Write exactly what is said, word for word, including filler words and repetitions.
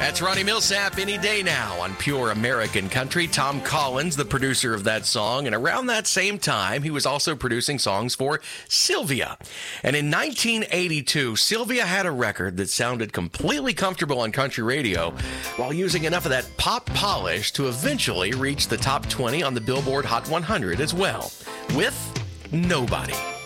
That's Ronnie Millsap, Any Day Now on Pure American Country. Tom Collins, the producer of that song. And around that same time, he was also producing songs for Sylvia. And in nineteen eighty-two, Sylvia had a record that sounded completely comfortable on country radio while using enough of that pop polish to eventually reach the top twenty on the Billboard Hot one hundred as well, with Nobody.